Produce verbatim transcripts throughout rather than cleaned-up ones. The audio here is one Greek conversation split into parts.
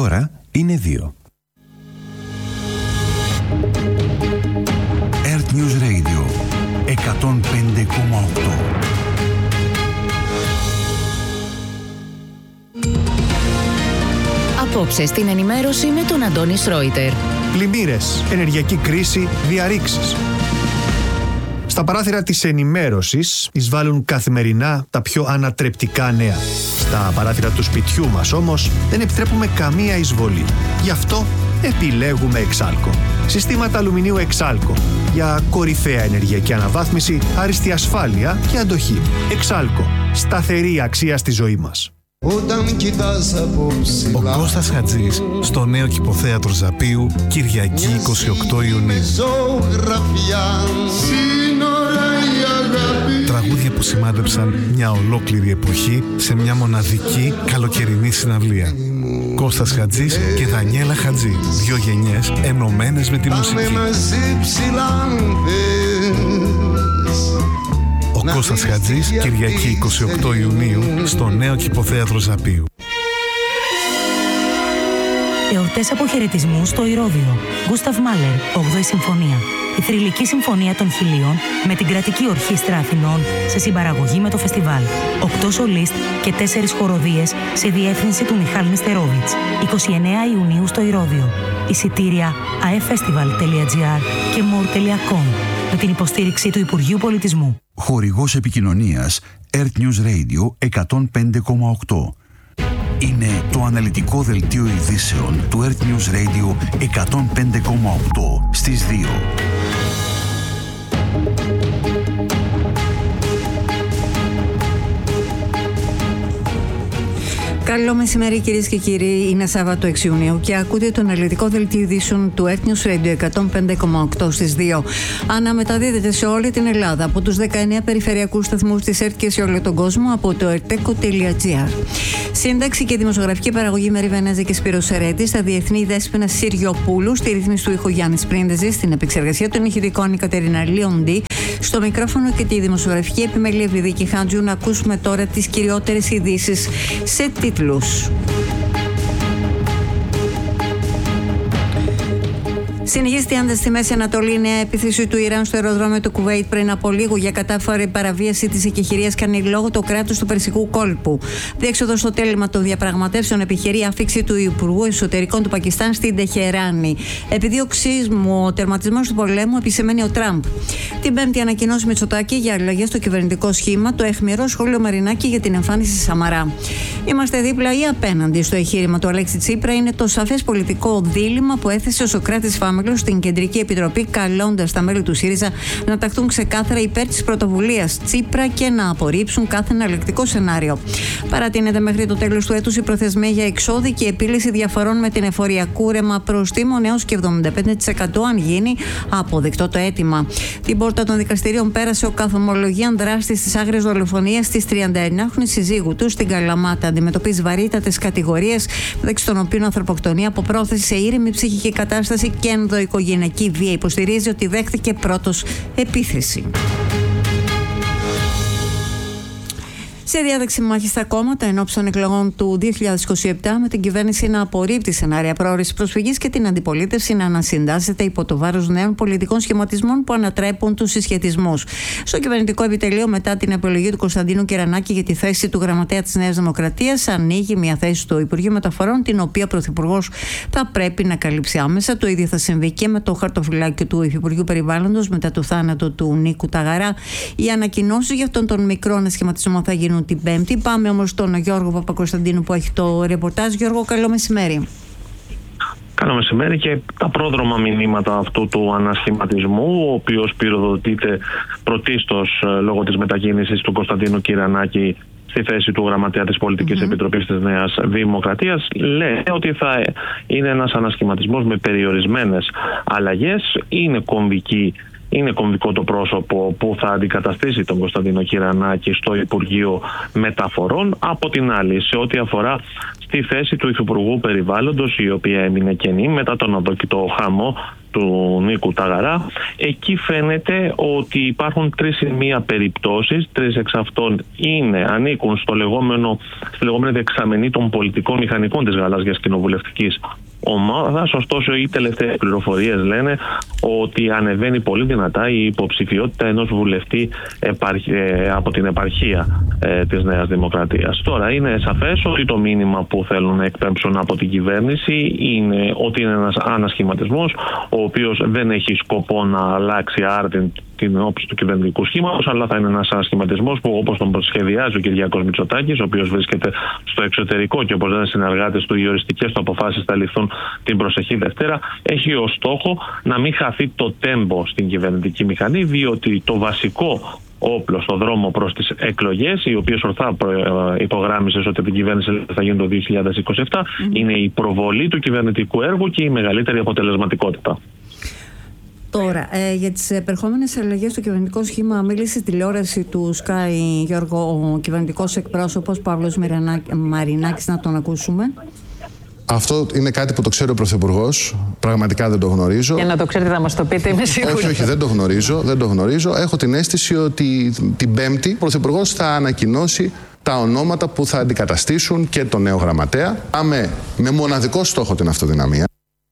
ώρα είναι δύο. Earth News Radio εκατόν πέντε κόμμα οκτώ. Απόψε στην ενημέρωση με τον Αντώνη Σρόιτερ. Πλημμύρες, ενεργειακή κρίση, διαρρήξεις. Στα παράθυρα της ενημέρωσης εισβάλλουν καθημερινά τα πιο ανατρεπτικά νέα. Στα παράθυρα του σπιτιού μας όμως δεν επιτρέπουμε καμία εισβολή. Γι' αυτό επιλέγουμε Εξάλκο. Συστήματα αλουμινίου Εξάλκο για κορυφαία ενεργειακή αναβάθμιση, άριστη ασφάλεια και αντοχή. Εξάλκο. Σταθερή αξία στη ζωή μας. Ο Κώστας Χατζής στο νέο κηποθέατρο Ζαπίου, Κυριακή είκοσι οκτώ Ιουνίου. Τραγούδια που σημάδεψαν μια ολόκληρη εποχή σε μια μοναδική καλοκαιρινή συναυλία. Κώστας Χατζής και Δανιέλα Χατζή, δύο γενιές ενωμένες με τη μουσική. Ο Κώστας Χατζής, Κυριακή είκοσι οκτώ Ιουνίου, στο νέο κηποθέατρο Ζαπίου. Εορτές αποχαιρετισμού στο Ηρώδειο. Γκούσταβ Μάλερ, όγδοη Συμφωνία. Η θρυλική συμφωνία των χιλίων με την κρατική ορχήστρα Αθηνών σε συμπαραγωγή με το φεστιβάλ. Οκτώ σολίστ και τέσσερις χοροδίες σε διεύθυνση του Μιχάλ Νεστερόβιτς. είκοσι εννέα Ιουνίου στο Ηρώδειο. Εισιτήρια aefestival τελεία gr και more τελεία com με την υποστήριξη του Υπουργείου Πολιτισμού. Χορηγός επικοινωνίας Earth News Radio εκατόν πέντε κόμμα οκτώ. Είναι το αναλυτικό δελτίο ειδήσεων του Earth News Radio εκατόν πέντε κόμμα οκτώ στις δύο. Καλό μεσημέρι κυρίες και κύριοι, είναι Σάββατο έξι Ιουνίου και ακούτε το αναλυτικό δελτίο ειδήσεων του Earth News Radio εκατόν πέντε κόμμα οκτώ στις δύο. Αναμεταδίδεται σε όλη την Ελλάδα από τους δεκαεννέα περιφερειακούς σταθμούς της ΕΡΤ και σε όλο τον κόσμο από το ερτέκο τελεία gr. Σύνταξη και δημοσιογραφική παραγωγή Μερή Βενέζη και Σπύρος Σερέτης, στα διεθνή Δέσποινα Συριοπούλου, στη ρύθμιση του ήχου Γιάννης Πρίντεζης, στην επεξεργασία των ηχητικών η Κατερίνα Λιοντή, στο μικρόφωνο και τη δημοσιογραφική επιμέλεια Ευρυδίκη Χάντζου. Να ακούσουμε τώρα τις κυριότερες ειδήσεις σε τίτλους. Συνεχίζεται η άνταση στη Μέση Ανατολή. Νέα επίθεση του Ιράν στο αεροδρόμιο του Κουβέιτ πριν από λίγο για κατάφορη παραβίαση της εκεχηρίας κάνει λόγω το κράτος του Περσικού κόλπου. Διέξοδο στο τέλημα των διαπραγματεύσεων επιχειρεί άφηξη του Υπουργού Εσωτερικών του Πακιστάν στην Τεχεράνη. Επιδίωξή μου ο τερματισμός του πολέμου, επισημαίνει ο Τραμπ. Την Πέμπτη ανακοινώσει Μητσοτάκη για αλλαγές στο κυβερνητικό σχήμα, το αιχμηρό σχόλιο Μαρινάκη για την εμφάνιση Σαμαρά. Είμαστε δίπλα ή απέναντι στο εγχείρημα του Αλέξη Τσίπρα είναι το σαφές πολιτικό δίλημμα που έθεσε ο Σωκράτης Φάμελος στην Κεντρική Επιτροπή, καλώντας τα μέλη του ΣΥΡΙΖΑ να ταχθούν ξεκάθαρα υπέρ της πρωτοβουλίας Τσίπρα και να απορρίψουν κάθε εναλλακτικό σενάριο. Παρατείνεται μέχρι το τέλος του έτους η προθεσμία για εξώδικη επίλυση διαφορών με την εφορία κούρεμα προστίμων έως και εβδομήντα πέντε τοις εκατό αν γίνει αποδεκτό το αίτημα. Την πόρτα των δικαστηρίων πέρασε ο καθομολογίαν δράστης της άγριας δολοφονίας της τριανταεννιάχρονης συζύγου του στην Καλαμάτα. Αντιμετωπίζει βαρύτατες κατηγορίες, μεταξύ των οποίων ανθρωποκτονία από πρόθεση σε ήρεμη ψυχική κατάσταση και ενδοοικογενειακή βία. Υποστηρίζει ότι δέχτηκε πρώτος επίθεση. Σε διάταξη μάχη στα κόμματα ενόψει των εκλογών του δύο χιλιάδες είκοσι επτά, με την κυβέρνηση να απορρίπτει σενάρια πρόορης προσφυγής και την αντιπολίτευση να ανασυντάσσεται υπό το βάρος νέων πολιτικών σχηματισμών που ανατρέπουν τους συσχετισμούς. Στο κυβερνητικό επιτελείο, μετά την επιλογή του Κωνσταντίνου Κερανάκη για τη θέση του γραμματέα της Νέας Δημοκρατίας, ανοίγει μια θέση στο Υπουργείο Μεταφορών, την οποία ο Πρωθυπουργός θα πρέπει να καλύψει άμεσα. Το ίδιο θα συμβεί και με το χαρτοφυλάκιο του Υφυπουργείου Περιβάλλοντος μετά το θάνατο του Νίκου Ταγαρά. Οι ανακοινώσεις για αυτόν τον μικρό ανασχηματισμό θα γίνουν την Πέμπτη. Πάμε όμως στον Γιώργο Παπακοσταντίνου που έχει το ρεπορτάζ. Γιώργο, καλό μεσημέρι. Καλό μεσημέρι. Και τα πρόδρομα μηνύματα αυτού του ανασχηματισμού, ο οποίος πυροδοτείται πρωτίστως λόγω της μετακίνησης του Κωνσταντίνου Κυρανάκη στη θέση του γραμματέα της Πολιτικής mm-hmm. Επιτροπής της Νέας Δημοκρατίας, λέει ότι θα είναι ένας ανασχηματισμός με περιορισμένες αλλαγές. Είναι κομβική είναι κομβικό το πρόσωπο που θα αντικαταστήσει τον Κωνσταντίνο Κυρανάκη στο Υπουργείο Μεταφορών. Από την άλλη, σε ό,τι αφορά στη θέση του Υφυπουργού Περιβάλλοντος, η οποία έμεινε κενή μετά τον αδόκητο χαμό του Νίκου Ταγαρά, εκεί φαίνεται ότι υπάρχουν τρεις ή μία περιπτώσεις. Τρεις εξ αυτών είναι, ανήκουν στο λεγόμενο, στη λεγόμενη δεξαμενή των πολιτικών μηχανικών της Γαλάζιας Κοινοβουλευτικής Ομάδας. Ωστόσο, οι τελευταίες πληροφορίες λένε ότι ανεβαίνει πολύ δυνατά η υποψηφιότητα ενός βουλευτή από την επαρχία ε, της Νέας Δημοκρατίας. Τώρα, είναι σαφές ότι το μήνυμα που θέλουν να εκπέμψουν από την κυβέρνηση είναι ότι είναι ένας ανασχηματισμός, ο οποίος δεν έχει σκοπό να αλλάξει άρτην την όψη του κυβερνητικού σχήματος, αλλά θα είναι ένας ανασχηματισμός που, όπως τον σχεδιάζει ο Κυριάκος Μητσοτάκης, ο οποίος βρίσκεται στο εξωτερικό και όπως λένε συνεργάτες του, οι οριστικές του αποφάσεις θα ληφθούν την προσεχή Δευτέρα, έχει ως στόχο να μην χαθεί το τέμπο στην κυβερνητική μηχανή, διότι το βασικό όπλο στο δρόμο προς τις εκλογές, οι οποίες ορθά υπογράμμισες ότι την κυβέρνηση θα γίνει το δύο χιλιάδες είκοσι επτά, mm. είναι η προβολή του κυβερνητικού έργου και η μεγαλύτερη αποτελεσματικότητα. Τώρα, ε, για τις επερχόμενες αλλαγές στο κυβερνητικό σχήμα μίλησε στη τηλεόραση του Sky, Γιώργο, ο κυβερνητικός εκπρόσωπος Παύλος Μαρινάκης, να τον ακούσουμε. Αυτό είναι κάτι που το ξέρει ο Πρωθυπουργός. Πραγματικά δεν το γνωρίζω. Για να το ξέρετε, θα μας το πείτε, είμαι σίγουρη. Όχι, όχι, δεν το γνωρίζω. Δεν το γνωρίζω. Έχω την αίσθηση ότι την Πέμπτη ο Πρωθυπουργός θα ανακοινώσει τα ονόματα που θα αντικαταστήσουν και τον νέο γραμματέα. Πάμε με μοναδικό στόχο την αυτοδυναμία.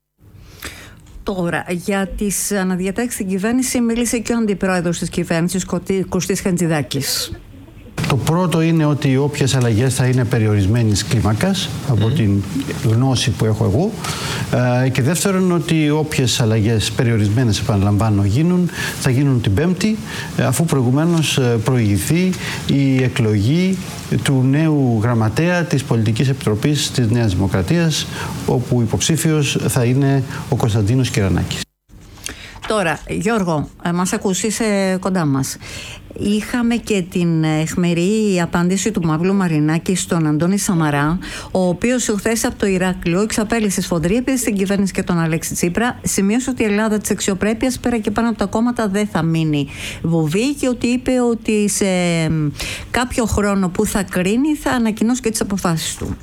Τώρα, για τις αναδιατάξεις στην κυβέρνηση μίλησε και ο αντιπρόεδρος της κυβέρνησης, Κωστής Χατζηδάκης. Το πρώτο είναι ότι όποιες αλλαγές θα είναι περιορισμένης κλίμακας από mm. την γνώση που έχω εγώ, ε, και δεύτερον ότι όποιες αλλαγές περιορισμένες, επαναλαμβάνω, γίνουν θα γίνουν την Πέμπτη, ε, αφού προηγουμένως προηγηθεί η εκλογή του νέου γραμματέα της Πολιτικής Επιτροπής της Νέας Δημοκρατίας, όπου υποψήφιος θα είναι ο Κωνσταντίνος Κυρανάκης. Τώρα, Γιώργο, μας ακούς, είσαι κοντά μας. Είχαμε και την αιχμηρή απάντηση του Παύλου Μαρινάκη στον Αντώνη Σαμαρά, ο οποίος χθες από το Ηράκλειο εξαπέλυσε σφοδρή επί στην κυβέρνηση και τον Αλέξη Τσίπρα. Σημείωσε ότι η Ελλάδα της αξιοπρέπειας πέρα και πάνω από τα κόμματα δεν θα μείνει βουβή και ότι είπε ότι σε κάποιο χρόνο που θα κρίνει θα ανακοινώσει και τις αποφάσεις του.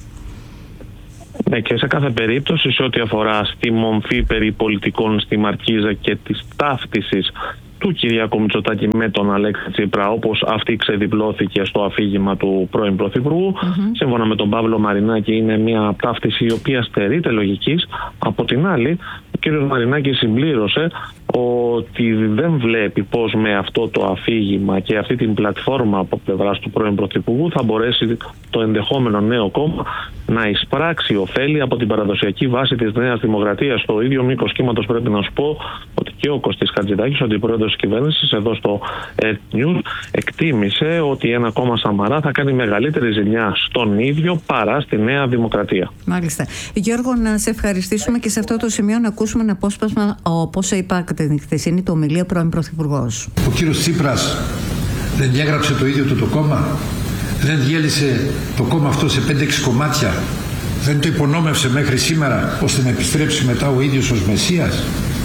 Ναι, και σε κάθε περίπτωση, σε ό,τι αφορά στη μομφή περί πολιτικών στη Μαρκίζα και της ταύτισης του Κυριάκου Μητσοτάκη με τον Αλέξη Τσίπρα, όπως αυτή ξεδιπλώθηκε στο αφήγημα του πρώην Πρωθυπουργού, mm-hmm. σύμφωνα με τον Παύλο Μαρινάκη, είναι μια ταύτιση η οποία στερείται λογικής. Από την άλλη, ο κ. Μαρινάκης συμπλήρωσε ότι δεν βλέπει πώς με αυτό το αφήγημα και αυτή την πλατφόρμα από πλευράς του πρώην Πρωθυπουργού θα μπορέσει το ενδεχόμενο νέο κόμμα να εισπράξει ωφέλη από την παραδοσιακή βάση της Νέας Δημοκρατίας. Στο ίδιο μήκος κύματος πρέπει να σου πω ότι και ο Κωστής Χατζηδάκης, ο αντιπρόεδρος της κυβέρνησης, εδώ στο News, εκτίμησε ότι ένα κόμμα Σαμαρά θα κάνει μεγαλύτερη ζημιά στον ίδιο παρά στη Νέα Δημοκρατία. Μάλιστα. Γιώργο, να σε ευχαριστήσουμε και σε αυτό το σημείο να ακούσουμε ένα απόσπασμα από όσα είπα την χθεσινή του ομιλία πρώην Πρωθυπουργός. Ο κύριος Τσίπρας δεν διάγραψε το ίδιο του το κόμμα, δεν διέλυσε το κόμμα αυτό σε πέντε έξι κομμάτια, δεν το υπονόμευσε μέχρι σήμερα ώστε να επιστρέψει μετά ο ίδιος ως Μεσσίας.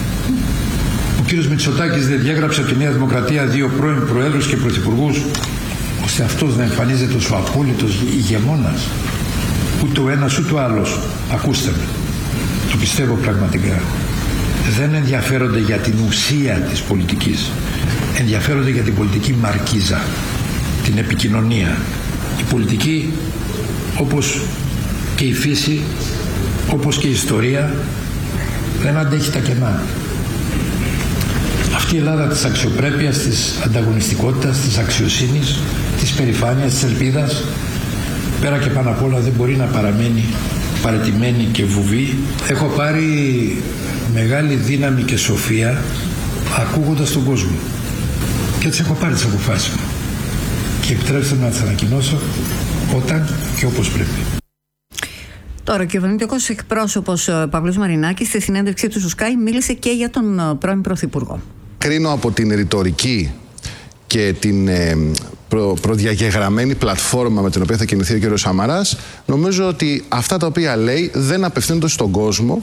Ο κύριος Μητσοτάκης δεν διάγραψε από τη Νέα Δημοκρατία δύο πρώην προέδρους και πρωθυπουργούς ώστε αυτός να εμφανίζεται ως ο απόλυτος ηγεμόνας. Ούτε ο ένας ούτε ο άλλος, ακούστε με, το πιστεύω πραγματικά, δεν ενδιαφέρονται για την ουσία της πολιτικής. Ενδιαφέρονται για την πολιτική μαρκίζα, την επικοινωνία. Η πολιτική, όπως και η φύση, όπως και η ιστορία, δεν αντέχει τα κενά. Αυτή η Ελλάδα της αξιοπρέπειας, της ανταγωνιστικότητας, της αξιοσύνης, της περηφάνειας, της ελπίδας, πέρα και πάνω απ' όλα δεν μπορεί να παραμένει παραιτημένη και βουβή. Έχω πάρει μεγάλη δύναμη και σοφία ακούγοντας τον κόσμο. Και έτσι έχω πάρει τις αποφάσεις μου. Και επιτρέψτε να τις ανακοινώσω όταν και όπως πρέπει. Τώρα, ο κυβερνητικός εκπρόσωπος Παύλος Μαρινάκης στη συνέντευξή του στο Sky μίλησε και για τον πρώην Πρωθυπουργό. Κρίνω από την ρητορική και την ε, προ, προδιαγεγραμμένη πλατφόρμα με την οποία θα κινηθεί ο κ. Σαμαράς, νομίζω ότι αυτά τα οποία λέει δεν απευθύνονται στον κόσμο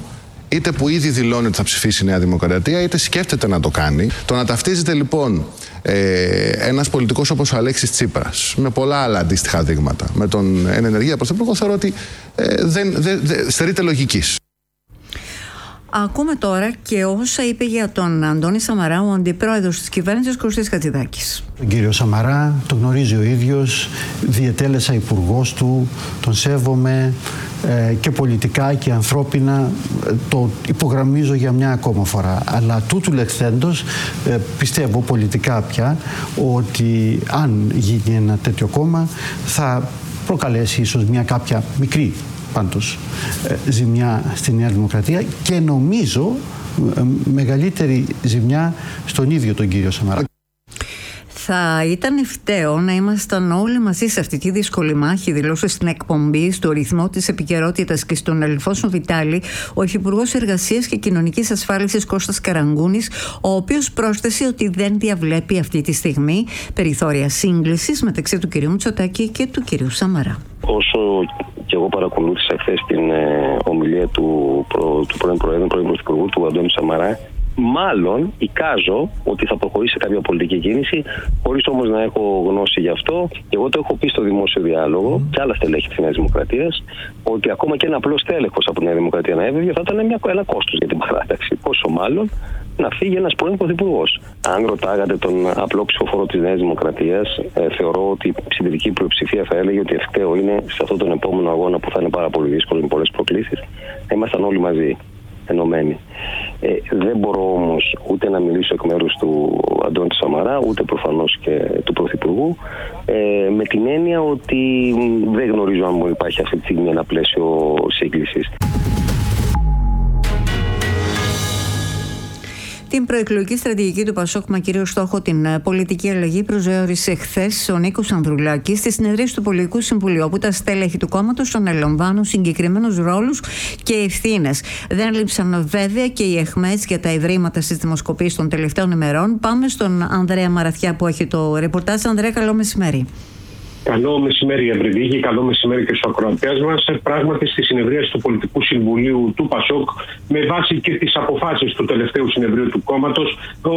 είτε που ήδη δηλώνει ότι θα ψηφίσει η Νέα Δημοκρατία, είτε σκέφτεται να το κάνει. Το να ταυτίζεται λοιπόν ε, ένας πολιτικός όπως ο Αλέξης Τσίπρας, με πολλά άλλα αντίστοιχα δείγματα, με τον εν ενεργεία πρωθυπουργό, θεωρώ ότι ε, δεν, δεν, δεν στερείται λογικής. Ακούμε τώρα και όσα είπε για τον Αντώνη Σαμαρά, ο αντιπρόεδρος της κυβέρνησης Κωστής Χατζηδάκης. Τον κύριο Σαμαρά τον γνωρίζει ο ίδιος, διετέλεσα υπουργός του, τον σέβομαι ε, και πολιτικά και ανθρώπινα, το υπογραμμίζω για μια ακόμα φορά. Αλλά τούτου λεχθέντος ε, πιστεύω πολιτικά πια ότι αν γίνει ένα τέτοιο κόμμα θα προκαλέσει ίσως μια κάποια μικρή πάντως ε, ζημιά στη Νέα Δημοκρατία και νομίζω ε, μεγαλύτερη ζημιά στον ίδιο τον κύριο Σαμαρά. Θα ήταν ευκταίο να ήμασταν όλοι μαζί σε αυτή τη δύσκολη μάχη, δηλώσε στην εκπομπή στο ρυθμό της επικαιρότητας και στον Ελφόσο Βιτάλη ο Υφυπουργός Εργασίας και Κοινωνικής Ασφάλισης Κώστας Καραγκούνης, ο οποίος πρόσθεσε ότι δεν διαβλέπει αυτή τη στιγμή περιθώρια σύγκλησης μεταξύ του κυρίου Μητσοτάκη και του κυρίου Σαμαρά. Όσο και εγώ παρακολούθησα χθες την ε, ομιλία του, προ, του πρώην Προέδρου, πρώην Πρωθυπουργού, του Αντώνη Σαμαρά, μάλλον εικάζω ότι θα προχωρήσει σε κάποια πολιτική κίνηση, χωρίς όμως να έχω γνώση γι' αυτό. Και εγώ το έχω πει στο δημόσιο διάλογο mm. και άλλα στελέχη της Νέας Δημοκρατίας, ότι ακόμα και ένα απλός τέλεχος από τη Νέα Δημοκρατία να έβγαινε θα ήταν μια, ένα κόστος για την παράταξη. Πόσο μάλλον να φύγει ένας πρώην πρωθυπουργός. Αν ρωτάγατε τον απλό ψηφοφόρο της Νέας Δημοκρατίας, ε, θεωρώ ότι η συντηρητική πλειοψηφία θα έλεγε ότι ευκταίο είναι σε αυτόν τον επόμενο αγώνα που θα είναι πάρα πολύ δύσκολο με πολλές προκλήσεις, να ήμασταν όλοι μαζί, ενωμένοι. Ε, δεν μπορώ όμως ούτε να μιλήσω εκ μέρους του Αντώνη Σαμαρά, ούτε προφανώς και του Πρωθυπουργού, ε, με την έννοια ότι δεν γνωρίζω αν μου υπάρχει αυτή τη στιγμή ένα πλαίσιο σύγκλησης. Την προεκλογική στρατηγική του Πασόκ με κύριο στόχο την πολιτική αλλαγή προσδιορίσε χθες ο Νίκος Ανδρουλάκης στη συνεδρίαση του Πολιτικού Συμβουλίου, όπου τα στέλεχη του κόμματος αναλαμβάνουν συγκεκριμένους ρόλους και ευθύνες. Δεν λείψαν βέβαια και οι αιχμές για τα ευρήματα στις δημοσκοπήσεις των τελευταίων ημερών. Πάμε στον Ανδρέα Μαραθιά που έχει το ρεπορτάζ. Ανδρέα, καλό μεσημέρι. Καλό μεσημέρι, Ευρυδίκη, και καλό μεσημέρι και στους ακροατές μας. Πράγματι, στη συνεδρίαση του Πολιτικού Συμβουλίου του Πασόκ, με βάση και τις αποφάσεις του τελευταίου συνεδρίου του κόμματος,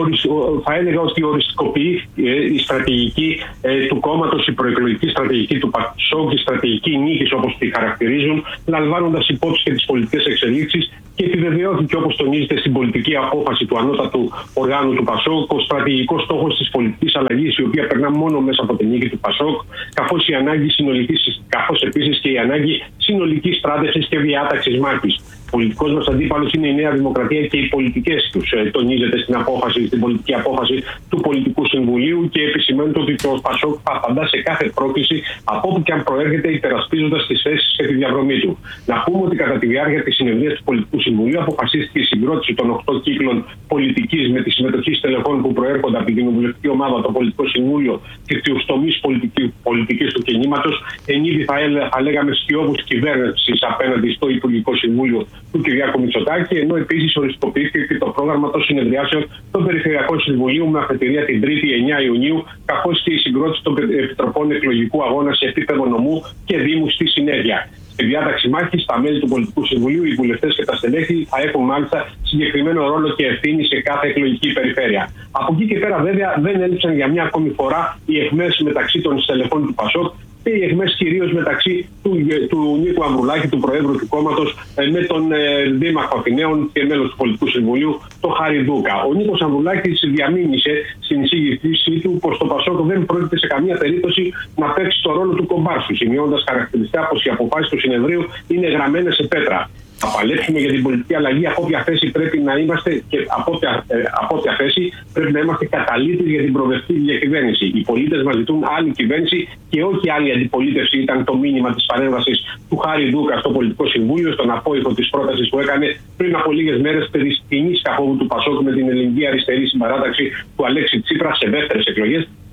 θα έλεγα ότι οριστικοποιεί η στρατηγική του κόμματος, η προεκλογική στρατηγική του Πασόκ, η στρατηγική νίκης όπως τη χαρακτηρίζουν, λαμβάνοντας υπόψη και τις πολιτικές εξελίξεις, και επιβεβαιώθηκε, όπως τονίζεται στην πολιτική απόφαση του ανώτατου οργάνου του Πασόκ, ο στρατηγικός στόχος της πολιτικής αλλαγής, η οποία περνά μόνο μέσα από την νίκη του Πασόκ, καθώς η ανάγκη συνολικής, καθώς επίσης και η ανάγκη συνολικής στράτευσης και διάταξης μάχης. Ο πολιτικός μας αντίπαλος είναι η Νέα Δημοκρατία και οι πολιτικές τους, ε, τονίζεται στην απόφαση, στην πολιτική απόφαση του Πολιτικού Συμβουλίου, και επισημαίνεται ότι το Πασόκ θα απαντά σε κάθε πρόκληση από όπου και αν προέρχεται, υπερασπίζοντας τις θέσεις και τη διαδρομή του. Να πούμε ότι κατά τη διάρκεια της συνεδρίας του Πολιτικού Συμβουλίου αποφασίστηκε η συγκρότηση των οκτώ κύκλων πολιτικής με τη συμμετοχή στελεχών που προέρχονται από την κοινοβουλευτική ομάδα, το Πολιτικό Συμβούλιο και τους τομείς πολιτικής του κινήματος, εν είδη θα, θα λέγαμε σκιώδους κυβέρνησης απέναντι στο Υπουργικό Συμβούλιο του Κυριάκου Μητσοτάκη, ενώ επίσης οριστικοποιήθηκε και το πρόγραμμα των συνεδριάσεων των Περιφερειακών Συμβουλίων με αφετηρία την Τρίτη εννέα Ιουνίου, καθώς και η συγκρότηση των Επιτροπών Εκλογικού Αγώνα σε επίπεδο νομού και Δήμου στη συνέχεια. Στη διάταξη μάχη, στα μέλη του Πολιτικού Συμβουλίου, οι βουλευτές και τα στελέχη θα έχουν μάλιστα συγκεκριμένο ρόλο και ευθύνη σε κάθε εκλογική περιφέρεια. Από εκεί και πέρα, βέβαια, δεν έλειψαν για μια ακόμη φορά οι αιχμές μεταξύ των στελεχών του Πασόκ και οι αιχμές κυρίως μεταξύ του, του Νίκου Ανδρουλάκη, του Προέδρου του κόμματος, με τον ε, Δήμαρχο Αθηναίων και μέλος του Πολιτικού Συμβουλίου, τον Χάρη Δούκα. Ο Νίκος Ανδρουλάκης διαμήνυσε στην εισήγησή του πως το Πασόκ δεν πρόκειται σε καμία περίπτωση να παίξει το ρόλο του κομπάρσου, σημειώνοντας χαρακτηριστικά πως οι αποφάσεις του συνεδρίου είναι γραμμένες σε πέτρα. Θα παλέψουμε για την πολιτική αλλαγή. Από όποια θέση πρέπει να είμαστε και από όποια, ε, από όποια θέση πρέπει να είμαστε καταλήτες για την προοδευτική διακυβέρνηση. Οι πολίτες μας ζητούν άλλη κυβέρνηση και όχι άλλη αντιπολίτευση, ήταν το μήνυμα της παρέμβασης του Χάρη Δούκα στο Πολιτικό Συμβούλιο, στον απόϊχο της πρότασης που έκανε πριν από λίγες μέρες περί ποινής καθόδου του Πασόκ με την ελληνική αριστερή συμπαράταξη του Αλέξη Τσίπρα σε δεύτερες εκλογές,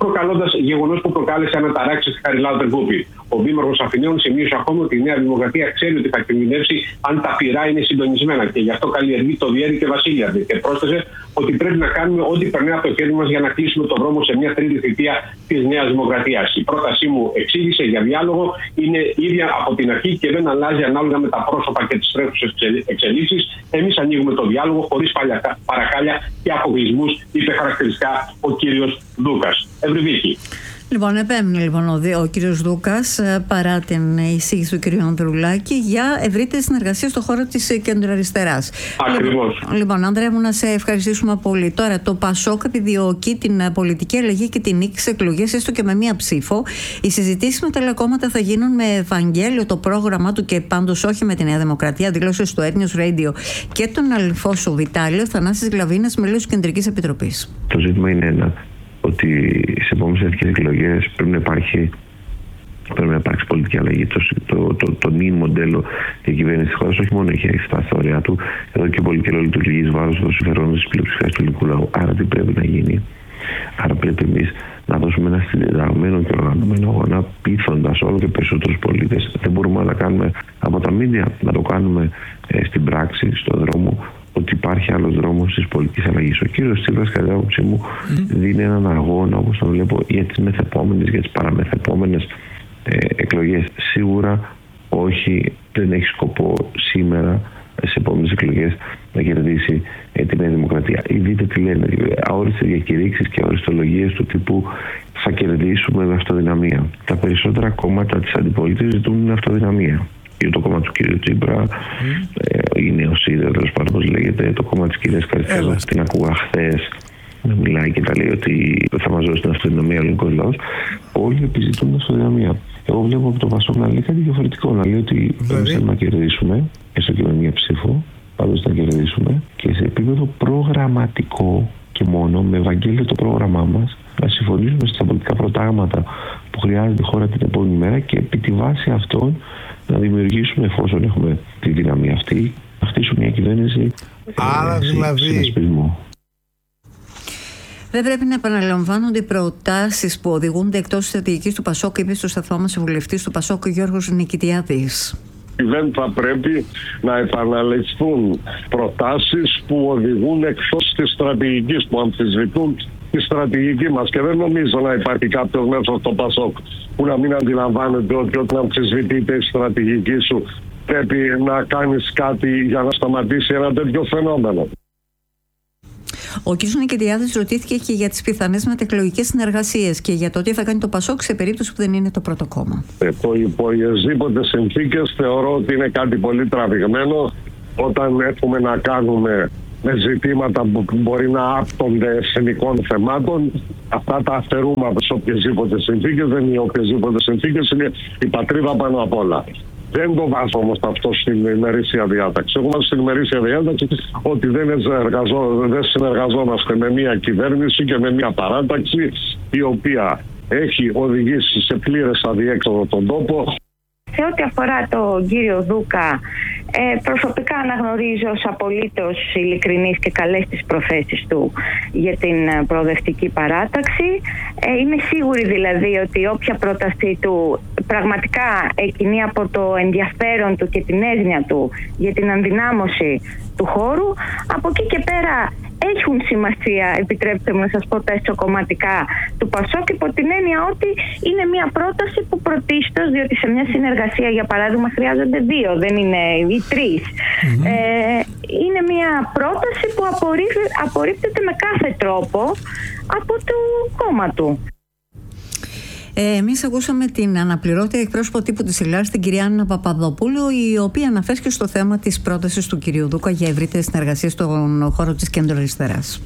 προκαλώντας γεγονός που προκάλεσε αναταράξεις στη Χαριλάου Τερκούπη. Ο δήμαρχος Αθηναίων σημείωσε ακόμα ότι η Νέα Δημοκρατία ξέρει ότι θα κινδυνεύσει αν τα πυρά είναι συντονισμένα και γι' αυτό καλλιεργεί το Διέρη και Βασίλειαρδη. Και πρόσθεσε ότι πρέπει να κάνουμε ό,τι περνάει από το χέρι μας για να κλείσουμε τον δρόμο σε μια τρίτη θητεία της Νέας Δημοκρατίας. Η πρότασή μου, εξήγησε, για διάλογο είναι ίδια από την αρχή και δεν αλλάζει ανάλογα με τα πρόσωπα και τις τρέχουσες εξελίξεις. Εμείς ανοίγουμε το διάλογο χωρίς παρακάλια και αποκλεισμούς, είπε χαρακτηριστικά ο κύριος Δούκας. Ευρυβίκη. Λοιπόν, επέμεινε λοιπόν ο, ο κύριος Δούκας, παρά την εισήγηση του κύριου Ανδρουλάκη, για ευρύτερη συνεργασία στον χώρο της κεντροαριστεράς. Ακριβώς. Λοιπόν, λοιπόν, Ανδρέα μου, να σε ευχαριστήσουμε πολύ. Τώρα, το ΠΑΣΟΚ επιδιώκει την πολιτική αλλαγή και την νίκη στις εκλογές, έστω και με μία ψήφο. Οι συζητήσεις με τα άλλα κόμματα θα γίνουν με Ευαγγέλιο το πρόγραμμά του και πάντως όχι με τη Νέα Δημοκρατία, δήλωσε στο Air News Radio και τον Αλφόσο Βιτάλιο, Θανάσης Γλαβίνας, μέλος της Κεντρικής Επιτροπής. Το ζήτημα είναι ένα, ότι σε επόμενες εθνικές εκλογές πρέπει να υπάρχει, πρέπει να υπάρξει πολιτική αλλαγή. Το, το, το, το νυν μοντέλο διακυβέρνηση της χώρας όχι μόνο έχει φτάσει στα ωριά του, εδώ και πολύ καιρό λειτουργεί εις βάρος των συμφερόντων της πλειοψηφίας του ελληνικού λαού. Άρα τι πρέπει να γίνει? Άρα πρέπει εμείς να δώσουμε ένα συντεταγμένο και οργανωμένο αγώνα, πείθοντας όλο και περισσότερους πολίτες. Δεν μπορούμε να τα κάνουμε από τα μίντια, να το κάνουμε ε, στην πράξη, στον δρόμο, ότι υπάρχει άλλος δρόμος της πολιτικής αλλαγής. Ο κύριος Τσίπρας, κατά την άποψή μου, mm. δίνει έναν αγώνα, όπως τον βλέπω, για τις μεθεπόμενες, για τις παραμεθεπόμενες ε, εκλογές. Σίγουρα όχι, δεν έχει σκοπό σήμερα, σε επόμενες εκλογές, να κερδίσει ε, τη Νέα Δημοκρατία. Ή δείτε τι λένε, αόριστες διακηρύξεις και αοριστολογίες του τύπου θα κερδίσουμε με αυτοδυναμία. Τα περισσότερα κόμματα της αντιπολίτευσης ζητούν αυτοδυναμία. Το κόμμα του κ. Τσίπρα, mm. ε, η Νεοσύδρα, τέλος πάντων, όπως λέγεται, το κόμμα της κυρίας Καριστέλα. Την ακούγα χθες να μιλάει και τα λέει ότι θα μας δώσει την αυτοδυναμία ο ελληνικός λαός. Όλοι επιζητούν αυτοδυναμία. Εγώ βλέπω από το ΠΑΣΟΚ να λέει κάτι διαφορετικό. Να λέει ότι εμείς θέλουμε να κερδίσουμε, έστω και με μία ψήφο, πάντως να κερδίσουμε και σε επίπεδο προγραμματικό και μόνο, με Ευαγγέλιο το πρόγραμμά μας, να συμφωνήσουμε στα πολιτικά προτάγματα που χρειάζεται η χώρα την επόμενη μέρα και επί τη βάση αυτών να δημιουργήσουμε, εφόσον έχουμε τη δύναμη αυτή, να χτίσουμε μια κυβέρνηση. Άρα ε, δηλαδή. Συνασπισμό. Δεν πρέπει να επαναλαμβάνονται οι προτάσεις που οδηγούνται εκτός της στρατηγικής του ΠΑΣΟΚ, είπε στο σταθμό μας ο βουλευτής του ΠΑΣΟΚ, Γιώργος Νικητιάδης. Δεν θα πρέπει να επαναληφθούν προτάσεις που οδηγούν εκτός της στρατηγικής, που αμφισβητούν τη στρατηγική μας. Και δεν νομίζω να υπάρχει κάποιος μέσα στο ΠΑΣΟΚ που να μην αντιλαμβάνεται ότι όταν αμφισβητείται η στρατηγική σου πρέπει να κάνεις κάτι για να σταματήσει ένα τέτοιο φαινόμενο. Ο κ. Νικητιάδης ρωτήθηκε και για τις πιθανές μετεκλογικές συνεργασίες και για το τι θα κάνει το ΠΑΣΟΚ σε περίπτωση που δεν είναι το πρώτο κόμμα. Το υπό οποιασδήποτε συνθήκες θεωρώ ότι είναι κάτι πολύ τραβηγμένο όταν έχουμε να κάνουμε με ζητήματα που μπορεί να άπτονται εθνικών θεμάτων. Αυτά τα αφαιρούμε από τις οποιασδήποτε συνθήκες. Δεν είναι οποιασδήποτε συνθήκες, είναι η πατρίδα πάνω απ' όλα. Δεν το βάζω όμως αυτό στην ημερήσια διάταξη. Εγώ βάζω στην ημερήσια διάταξη ότι δεν, δεν συνεργαζόμαστε με μια κυβέρνηση και με μια παράταξη η οποία έχει οδηγήσει σε πλήρες αδιέξοδο τον τόπο. Σε ό,τι αφορά τον κύριο Δούκα, ε, προσωπικά αναγνωρίζω ως απολύτως ειλικρινής και καλές τις προθέσεις του για την προοδευτική παράταξη. Ε, είμαι σίγουρη δηλαδή ότι όποια πρόταση του πραγματικά εκκινεί από το ενδιαφέρον του και την έγνοια του για την ενδυνάμωση του χώρου, από εκεί και πέρα έχουν σημασία, επιτρέψτε μου να σας πω, τα εσωκομματικά του ΠΑΣΟΚ, υπό την έννοια ότι είναι μια πρόταση που πρωτίστως, διότι σε μια συνεργασία για παράδειγμα χρειάζονται δύο, δεν είναι οι τρεις. Mm-hmm. Ε, είναι μια πρόταση που απορρίπτεται με κάθε τρόπο από το κόμμα του. Ε, εμείς ακούσαμε την αναπληρώτρια εκπρόσωπο τύπου της Ελλάδας, την κυρία Άννα Παπαδοπούλου, η οποία αναφέρθηκε στο θέμα της πρότασης του κυρίου Δούκα για ευρύτερη συνεργασία στον χώρο της κεντροαριστεράς.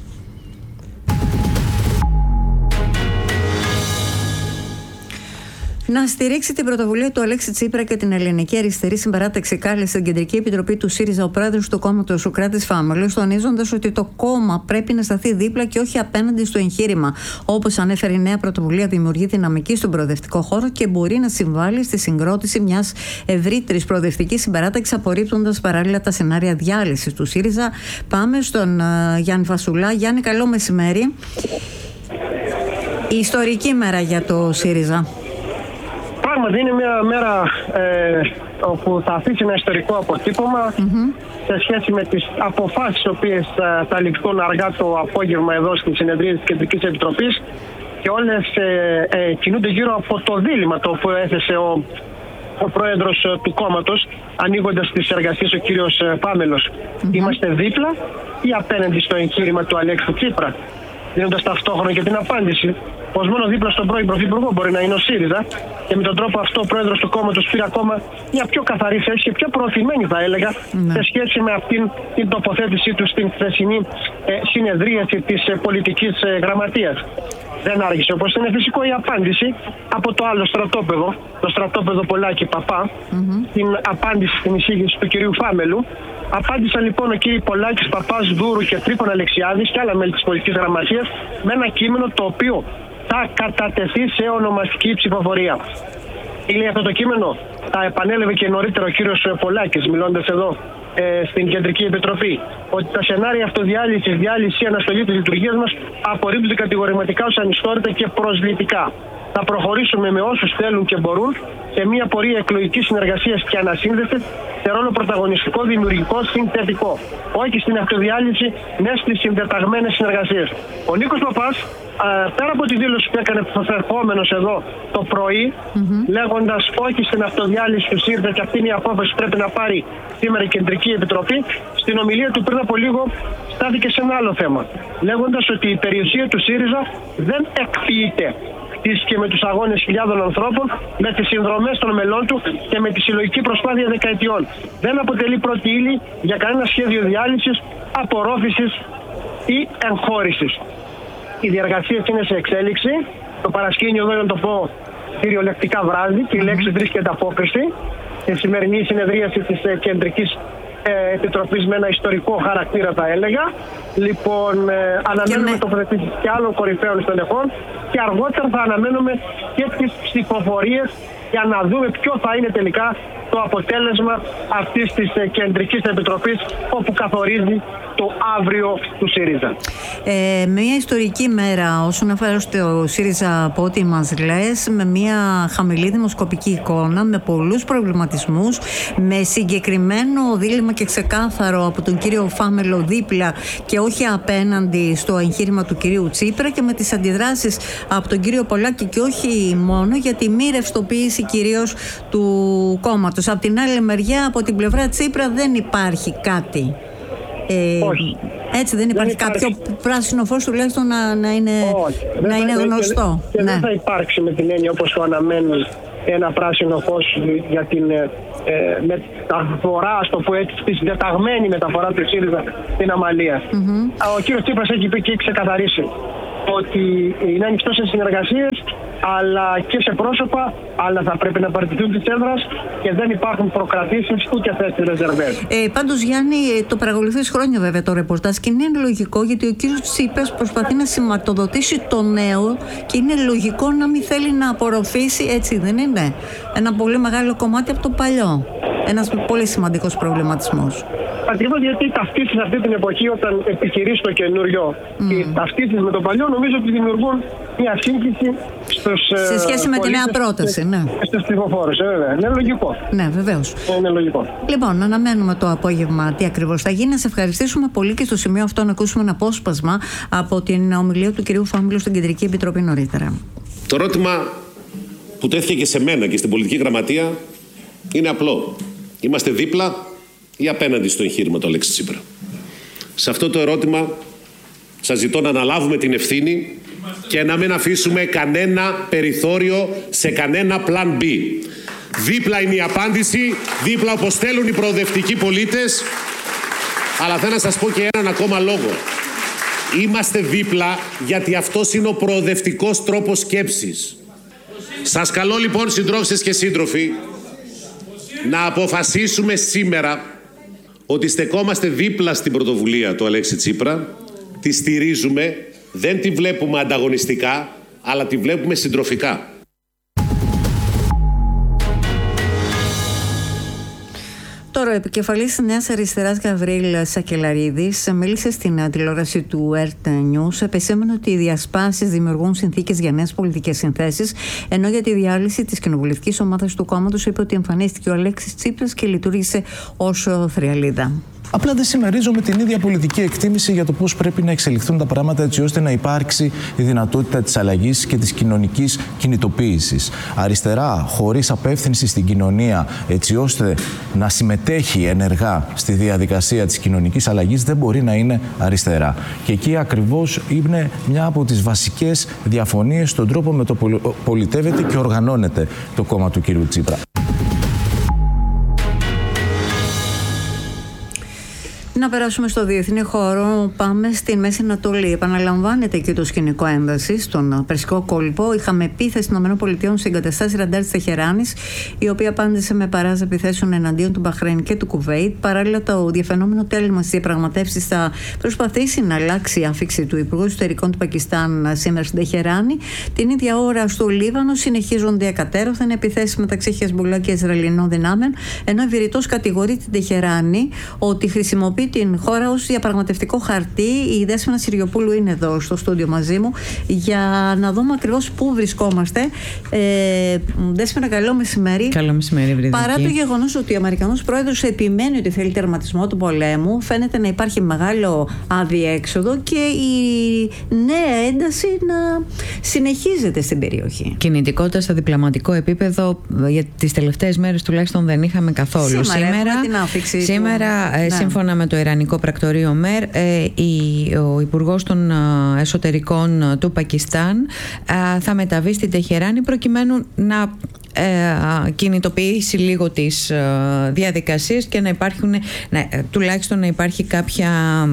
Να στηρίξει την πρωτοβουλία του Αλέξη Τσίπρα και την Ελληνική Αριστερή Συμπαράταξη κάλεσε στην Κεντρική Επιτροπή του ΣΥΡΙΖΑ ο πρόεδρος του κόμματος, ο Κράτης Φάμελος, τονίζοντας ότι το κόμμα πρέπει να σταθεί δίπλα και όχι απέναντι στο εγχείρημα. Όπως ανέφερε, η νέα πρωτοβουλία δημιουργεί δυναμική στον προοδευτικό χώρο και μπορεί να συμβάλλει στη συγκρότηση μιας ευρύτερης προοδευτικής συμπαράταξης, απορρίπτοντας παράλληλα τα σενάρια διάλυσης του ΣΥΡΙΖΑ. Πάμε στον uh, Γιάννη Φασουλά. Γιάννη, καλό μεσημέρι. Η ιστορική μέρα για το ΣΥΡΙΖΑ. Πράγματι είναι μια μέρα ε, όπου θα αφήσει ένα ιστορικό αποτύπωμα mm-hmm. σε σχέση με τις αποφάσεις οι οποίες θα, θα ληφθούν αργά το απόγευμα εδώ στη συνεδρία της Κεντρικής Επιτροπής, και όλες ε, ε, κινούνται γύρω από το δίλημμα το οποίο έθεσε ο, ο πρόεδρος ε, του κόμματος, ανοίγοντας τις εργασίες ο κύριος ε, Πάμελος. Mm-hmm. Είμαστε δίπλα ή απέναντι στο εγχείρημα του Αλέξη Τσίπρα, δίνοντας ταυτόχρονα και την απάντηση πως μόνο δίπλα στον πρώην Πρωθυπουργό μπορεί να είναι ο ΣΥΡΙΖΑ, και με τον τρόπο αυτό ο πρόεδρος του κόμματος πήρε ακόμα μια πιο καθαρή θέση και πιο προωθημένη, θα έλεγα, ναι. σε σχέση με αυτήν την τοποθέτησή του στην χθεσινή ε, συνεδρίαση της ε, πολιτικής ε, γραμματείας. Δεν άργησε, όπως είναι φυσικό, η απάντηση από το άλλο στρατόπεδο, το στρατόπεδο Πολάκη Παπά, mm-hmm. την απάντηση στην εισήγηση του κυρίου Φάμελου. Απάντησαν λοιπόν ο κύριος Πολάκης, Παπάς, Δούρου και Τρίπον Αλεξιάδης και άλλα μέλη της πολιτικής γραμματείας με ένα κείμενο το οποίο θα κατατεθεί σε ονομαστική ψηφοφορία. Είναι αυτό το κείμενο, τα επανέλαβε και νωρίτερα ο κύριος Πολάκης, μιλώντας εδώ ε, στην Κεντρική Επιτροπή, ότι τα σενάρια αυτοδιάλυσης, διάλυση ή αναστολή της λειτουργίας μας απορρίπτονται κατηγορηματικά ως ανιστόρητα και προσβλητικά. Θα προχωρήσουμε με όσους θέλουν και μπορούν σε μια πορεία εκλογικής συνεργασίας και ανασύνδεσης σε ρόλο πρωταγωνιστικό, δημιουργικό, συνθετικό. Όχι στην αυτοδιάλυση, ναι στις συντεταγμένες συνεργασίες. Ο Νίκος Παπάς, α, πέρα από τη δήλωση που έκανε προερχόμενος εδώ το πρωί, mm-hmm. λέγοντας όχι στην αυτοδιάλυση του ΣΥΡΙΖΑ, και αυτή είναι η απόφαση που πρέπει να πάρει σήμερα η Κεντρική Επιτροπή, στην ομιλία του πριν από λίγο στάθηκε σε ένα άλλο θέμα, λέγοντας ότι η περιουσία του ΣΥΡΙΖΑ δεν εκφύεται και με τους αγώνες χιλιάδων ανθρώπων, με τις συνδρομές των μελών του και με τη συλλογική προσπάθεια δεκαετιών. Δεν αποτελεί πρώτη ύλη για κανένα σχέδιο διάλυσης, απορρόφησης ή εγχώρησης. Οι διεργασίες είναι σε εξέλιξη. Το παρασκήνιο εδώ, να το πω κυριολεκτικά, βράδυ, και η λέξη βρίσκεται απόκριση. Στη σημερινή συνεδρίαση της Κεντρικής Επιτροπής με ένα ιστορικό χαρακτήρα, θα έλεγα. Λοιπόν, ε, αναμένουμε με... τοποθετήσεις και άλλων κορυφαίων στελεχών, και αργότερα θα αναμένουμε και τις ψηφοφορίες για να δούμε ποιο θα είναι τελικά το αποτέλεσμα αυτής της ε, Κεντρικής Επιτροπής, όπου καθορίζει το αύριο του ΣΥΡΙΖΑ. Ε, μια ιστορική μέρα όσον αφορά στο ΣΥΡΙΖΑ, από ό,τι μας λες, με μια χαμηλή δημοσκοπική εικόνα, με πολλούς προβληματισμούς, με συγκεκριμένο δίλημμα και ξεκάθαρο από τον κύριο Φάμελο δίπλα και όχι απέναντι στο εγχείρημα του κυρίου Τσίπρα, και με τις αντιδράσεις από τον κύριο Πολάκη, και όχι μόνο, για τη μη ρευστοποίηση κυρίως του κόμματος. Από την άλλη μεριά, από την πλευρά Τσίπρα, δεν υπάρχει κάτι. Ε, Όχι. Έτσι δεν υπάρχει, δεν κάποιο υπάρχει. Πράσινο φως τουλάχιστον να, να είναι, να είναι γνωστό. Και, και ναι. δεν θα υπάρξει με την έννοια όπως το αναμένει ένα πράσινο φως για την ε, μεταφορά, στο που έτσι, τη συντεταγμένη μεταφορά του ΣΥΡΙΖΑ στην Αμαλία. Mm-hmm. Ο κύριος Τσίπρας έχει πει και έχει ξεκαθαρίσει ότι είναι ανοιχτό σε συνεργασίες, αλλά και σε πρόσωπα, αλλά θα πρέπει να παραιτηθούν της έδρας και δεν υπάρχουν προκρατήσεις ούτε θέσεις ρεζερβές. Ε, πάντως, Γιάννη, το παρακολουθείς χρόνια βέβαια το ρεπορτάζ, και είναι λογικό, γιατί ο κύριος Τσίπρας προσπαθεί να σηματοδοτήσει το νέο και είναι λογικό να μην θέλει να απορροφήσει, έτσι δεν είναι, ένα πολύ μεγάλο κομμάτι από το παλιό. Ένας πολύ σημαντικός προβληματισμός. Ακριβώς, γιατί ταυτίσεις αυτή την εποχή, όταν επιχειρείς το καινούριο mm. και ταυτίσεις με το παλιό, νομίζω ότι δημιουργούν μια σύγχυση στους, σε σχέση με τη νέα πρόταση, ναι. Στους ψηφοφόρους, ε, βέβαια. Είναι λογικό. Ναι, βεβαίως. Είναι λογικό. Λοιπόν, αναμένουμε το απόγευμα τι ακριβώς θα γίνει. Να σε ευχαριστήσουμε πολύ, και στο σημείο αυτό να ακούσουμε ένα απόσπασμα από την ομιλία του κυρίου Φάμελου στην Κεντρική Επιτροπή νωρίτερα. Το ερώτημα που τέθηκε και σε μένα και στην πολιτική γραμματεία είναι απλό. Είμαστε δίπλα ή απέναντι στο εγχείρημα του Αλέξη Τσίπρα? Σε αυτό το ερώτημα σας ζητώ να αναλάβουμε την ευθύνη και να μην αφήσουμε κανένα περιθώριο σε κανένα πλάν B. Δίπλα είναι η απάντηση, δίπλα όπως θέλουν οι προοδευτικοί πολίτες, αλλά θέλω να σας πω και έναν ακόμα λόγο. Είμαστε δίπλα γιατί αυτός είναι ο προοδευτικός τρόπος σκέψης. Σας καλώ λοιπόν, συντρόφισσες και σύντροφοι, να αποφασίσουμε σήμερα ότι στεκόμαστε δίπλα στην πρωτοβουλία του Αλέξη Τσίπρα, τη στηρίζουμε, δεν τη βλέπουμε ανταγωνιστικά, αλλά τη βλέπουμε συντροφικά. Το Τώρα, ο επικεφαλής της Νέας Αριστεράς Γαβρίλ Σακελαρίδης μίλησε στην τηλεόραση του Earth News, επεσήμανε ότι οι διασπάσεις δημιουργούν συνθήκες για νέες πολιτικές συνθέσεις, ενώ για τη διάλυση της κοινοβουλευτικής ομάδας του κόμματος είπε ότι εμφανίστηκε ο Αλέξης Τσίπρας και λειτουργήσε ως θριαλίδα. Απλά δεν συμμερίζομαι την ίδια πολιτική εκτίμηση για το πώς πρέπει να εξελιχθούν τα πράγματα έτσι ώστε να υπάρξει η δυνατότητα της αλλαγής και της κοινωνικής κινητοποίησης. Αριστερά, χωρίς απεύθυνση στην κοινωνία, έτσι ώστε να συμμετέχει ενεργά στη διαδικασία της κοινωνικής αλλαγής, δεν μπορεί να είναι αριστερά. Και εκεί ακριβώς είναι μια από τις βασικές διαφωνίες στον τρόπο με το που πολιτεύεται και οργανώνεται το κόμμα του κ. Τσίπρα. Να περάσουμε στο διεθνή χώρο. Πάμε στη Μέση Ανατολή. Επαναλαμβάνεται και το σκηνικό ένταση στον Περσικό κόλπο. Είχαμε επίθεση των ΗΠΑ σε εγκαταστάσεις ραντάρ της Τεχεράνης, η οποία απάντησε με παράζα επιθέσεων εναντίον του Μπαχρέιν και του Κουβέιτ. Παράλληλα, το διαφαινόμενο τέλημα στις διαπραγματεύσεις θα προσπαθήσει να αλλάξει η άφιξη του Υπουργού Εσωτερικών του Πακιστάν σήμερα στην Τεχεράνη. Την ίδια ώρα στο Λίβανο συνεχίζονται εκατέρωθεν επιθέσεις μεταξύ Χεσμπολά και Ισραηλινών δυνάμεων, ενώ ο Βηρητός κατηγορεί την Τεχεράνη ότι χρησιμοποιεί την χώρα ως διαπραγματευτικό χαρτί. Η Δέσποινα Συριοπούλου είναι εδώ στο στούντιο μαζί μου για να δούμε ακριβώς πού βρισκόμαστε. Ε, Δέσποινα, καλό μεσημέρι. Καλό μεσημέρι, Βρυδική. Παρά το γεγονός ότι ο Αμερικανός πρόεδρος επιμένει ότι θέλει τερματισμό του πολέμου, φαίνεται να υπάρχει μεγάλο αδιέξοδο και η νέα ένταση να συνεχίζεται στην περιοχή. Κινητικότητα στο διπλωματικό επίπεδο για τις τελευταίες μέρες τουλάχιστον δεν είχαμε καθόλου. Σήμερα, σήμερα, την άφηξη σήμερα του... ε, ναι. σύμφωνα με το Ιρανικό πρακτορείο ΜΕΡ, ε, η, ο Υπουργός των Εσωτερικών του Πακιστάν ε, θα μεταβεί στην Τεχεράνη προκειμένου να ε, κινητοποιήσει λίγο τις ε, διαδικασίες και να υπάρχουν, να, τουλάχιστον να υπάρχει κάποια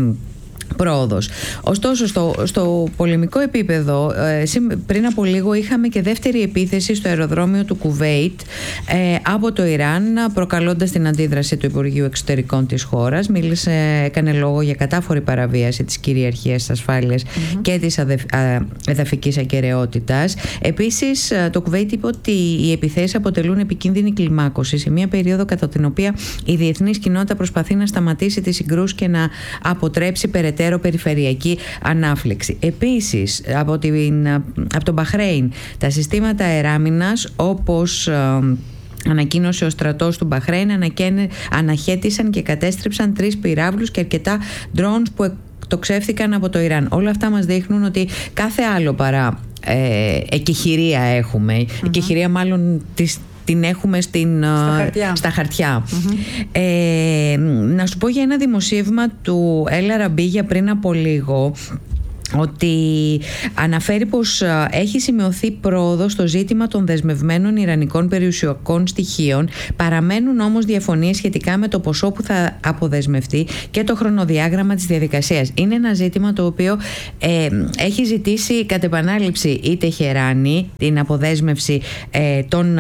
πρόοδος. Ωστόσο, στο, στο πολεμικό επίπεδο, ε, πριν από λίγο είχαμε και δεύτερη επίθεση στο αεροδρόμιο του Κουβέιτ ε, από το Ιράν, προκαλώντας την αντίδραση του Υπουργείου Εξωτερικών της χώρας. Μίλησε, έκανε λόγο για κατάφορη παραβίαση της κυριαρχίας, της ασφάλειας mm-hmm. και της εδαφικής ακεραιότητας. Επίσης, το Κουβέιτ είπε ότι οι επιθέσεις αποτελούν επικίνδυνη κλιμάκωση σε μια περίοδο κατά την οποία η διεθνής κοινότητα προσπαθεί να σταματήσει τις συγκρούσεις και να αποτρέψει περαιτέρω περιφερειακή ανάφλεξη. Επίσης, από, την, από τον Μπαχρέιν, τα συστήματα αεράμινας, όπως ε, ανακοίνωσε ο στρατός του Μπαχρέιν, αναχέτησαν και κατέστρεψαν τρεις πυράβλους και αρκετά drones που εκτοξεύθηκαν από το Ιράν. Όλα αυτά μας δείχνουν ότι κάθε άλλο παρά ε, εκεχηρία έχουμε, mm-hmm. εκεχηρία μάλλον της την έχουμε στην, στα χαρτιά. Στα χαρτιά. Mm-hmm. Ε, να σου πω για ένα δημοσίευμα του Έλα Ραμπή για πριν από λίγο, ότι αναφέρει πως έχει σημειωθεί πρόοδο στο ζήτημα των δεσμευμένων ιρανικών περιουσιακών στοιχείων. Παραμένουν όμως διαφωνίες σχετικά με το ποσό που θα αποδεσμευτεί και το χρονοδιάγραμμα της διαδικασίας. Είναι ένα ζήτημα το οποίο ε, έχει ζητήσει κατ' επανάληψη η Τεχεράνη, την αποδέσμευση ε, των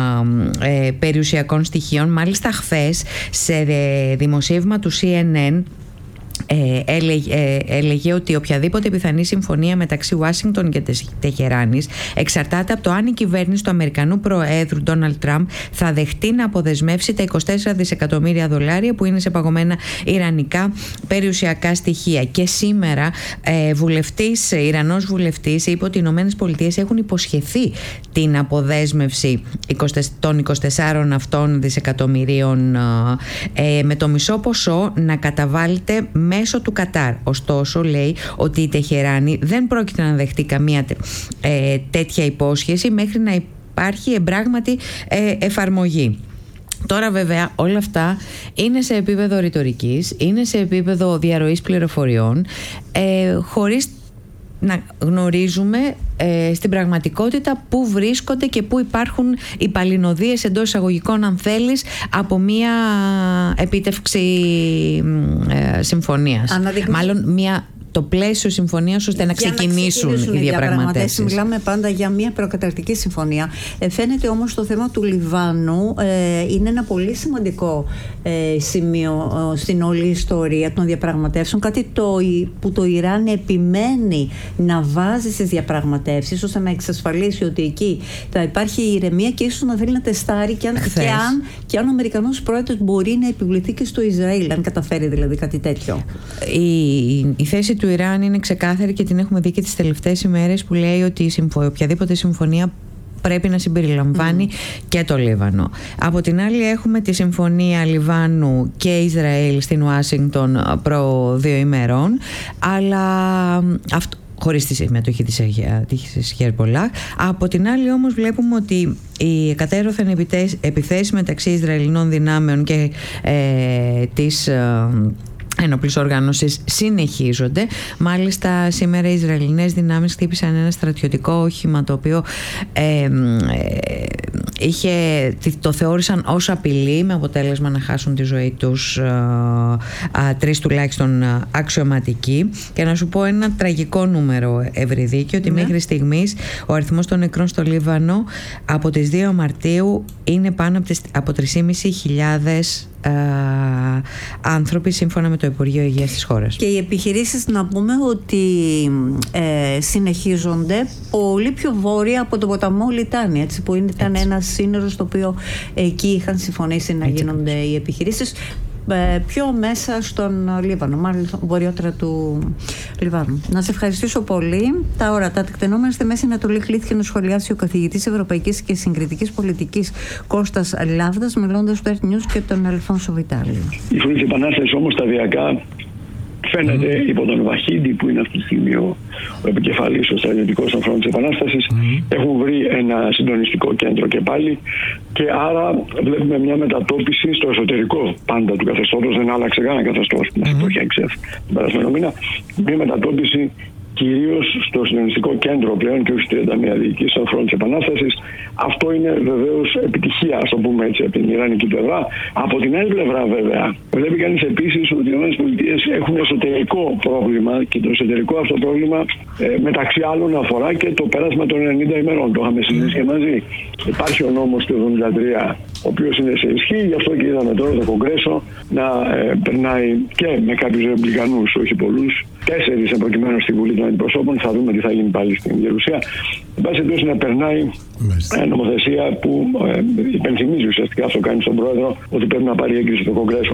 ε, περιουσιακών στοιχείων. Μάλιστα χθες σε δημοσίευμα του σι εν εν Ε, έλεγε, ε, έλεγε ότι οποιαδήποτε πιθανή συμφωνία μεταξύ Ουάσιγκτον και Τεχεράνης εξαρτάται από το αν η κυβέρνηση του Αμερικανού Προέδρου Ντόναλντ Τραμπ θα δεχτεί να αποδεσμεύσει τα είκοσι τέσσερα δισεκατομμύρια δολάρια που είναι σε παγωμένα ιρανικά περιουσιακά στοιχεία. Και σήμερα ε, βουλευτής, Ιρανός βουλευτής είπε ότι οι Ηνωμένες Πολιτείες έχουν υποσχεθεί την αποδέσμευση των είκοσι τεσσάρων αυτών δισεκατομμυρίων ε, με το μισό ποσό να καταβάλλεται μέσω του Κατάρ. Ωστόσο, λέει ότι η Τεχεράνη δεν πρόκειται να δεχτεί καμία ε, τέτοια υπόσχεση μέχρι να υπάρχει εμπράγματη ε, εφαρμογή. Τώρα βέβαια όλα αυτά είναι σε επίπεδο ρητορικής, είναι σε επίπεδο διαρροής πληροφοριών, ε, χωρίς να γνωρίζουμε ε, στην πραγματικότητα πού βρίσκονται και πού υπάρχουν οι παλινοδίες εντός εισαγωγικών, αν θέλεις, από μία επίτευξη ε, συμφωνίας. Αναδεικνύει. Μάλλον μία το πλαίσιο συμφωνίας ώστε να ξεκινήσουν, να ξεκινήσουν οι διαπραγματεύσεις. Μιλάμε πάντα για μια προκαταρκτική συμφωνία. Ε, φαίνεται όμως το θέμα του Λιβάνου ε, είναι ένα πολύ σημαντικό ε, σημείο ε, στην όλη ιστορία των διαπραγματεύσεων. Κάτι το, που το Ιράν επιμένει να βάζει στις διαπραγματεύσεις ώστε να εξασφαλίσει ότι εκεί θα υπάρχει ηρεμία και ίσως να θέλει να τεστάρει και αν, και αν, και αν ο Αμερικανός πρόεδρος μπορεί να επιβληθεί και στο Ισραήλ, αν καταφέρει δηλαδή κάτι τέτοιο. Η, η θέση του Ιράν είναι ξεκάθαρη και την έχουμε δει και τις τελευταίες ημέρες, που λέει ότι η συμφω... οποιαδήποτε συμφωνία πρέπει να συμπεριλαμβάνει mm. και το Λίβανο. Από την άλλη έχουμε τη συμφωνία Λιβάνου και Ισραήλ στην Ουάσιγκτον προ δύο ημερών, αλλά αυτό χωρίς τη συμμετοχή της Χερμπολάχ. Από την άλλη όμως βλέπουμε ότι οι κατέρωθεν επιθέσεις μεταξύ Ισραηλινών δυνάμεων και ε, της ε, ενόπλης οργάνωσης συνεχίζονται. Μάλιστα σήμερα οι Ισραηλινές δυνάμεις χτύπησαν ένα στρατιωτικό όχημα το οποίο ε, ε, είχε, το θεώρησαν ως απειλή, με αποτέλεσμα να χάσουν τη ζωή τους ε, ε, τρεις τουλάχιστον αξιωματικοί. Και να σου πω ένα τραγικό νούμερο, Ευρυδίκη, ότι ναι. μέχρι στιγμής ο αριθμός των νεκρών στο Λίβανο από τις δύο Μαρτίου είναι πάνω από, τις, από τρεις και μισή χιλιάδες Uh, άνθρωποι, σύμφωνα με το Υπουργείο Υγείας της χώρας. Και οι επιχειρήσεις, να πούμε ότι ε, συνεχίζονται πολύ πιο βόρεια από τον ποταμό Λιτάνη, έτσι, που ήταν έτσι. Ένα σύνορο στο οποίο εκεί είχαν συμφωνήσει να έτσι. Γίνονται οι επιχειρήσεις, ε, πιο μέσα στον Λίβανο, μάλλον βορειότερα του Λιβάνου. Να σε ευχαριστήσω πολύ. Τα όρατα τεκτενόμενα στη Μέση Ανατολή κλήθηκε να σχολιάσει ο καθηγητής Ευρωπαϊκής και Συγκριτικής Πολιτικής Κώστας Λάβδας, μιλώντας στο Earth News και τον Αλφόνσο Βιτάλιο. Η φωνή της Επανάστασης όμως σταδιακά φαίνεται mm. υπό τον Βαχίντη, που είναι αυτή τη στιγμή ο, ο επικεφαλής, ο στρατιωτικός των Φρόντων της Επανάστασης, mm. έχουν βρει ένα συντονιστικό κέντρο και πάλι, και άρα βλέπουμε μια μετατόπιση στο εσωτερικό πάντα του καθεστώτος. Δεν άλλαξε κανένα καθεστώς mm. το Χέξεφ τον περασμένο μήνα. Μια μετατόπιση κυρίως στο συντονιστικό κέντρο πλέον και όχι στις τριάντα μία διοικήσεις των Φρόντων της Επανάστασης. Αυτό είναι βεβαίως επιτυχία, ας το πούμε έτσι, από την Ιρανική πλευρά. Από την άλλη πλευρά, βέβαια, βλέπει κανείς επίσης ότι οι ΗΠΑ έχουν εσωτερικό πρόβλημα, και το εσωτερικό αυτό πρόβλημα ε, μεταξύ άλλων αφορά και το πέρασμα των ενενήντα ημερών. Το είχαμε συζητήσει και μαζί. Υπάρχει ο νόμος του εβδομήντα τρία, ο οποίος είναι σε ισχύ, γι' αυτό και είδαμε τώρα το Κογκρέσο να ε, περνάει και με κάποιους ρεπλικανούς, όχι πολλούς, τέσσερις προκειμένου στη Βουλή των Αντιπροσώπων. Θα δούμε τι θα γίνει πάλι στην Γερουσία. Εν πάση περιπτώσει, να περνάει ε, νομοθεσία που ε, υπενθυμίζει ουσιαστικά, αυτό κάνει στον πρόεδρο, ότι πρέπει να πάρει έγκριση το Κογκρέσο.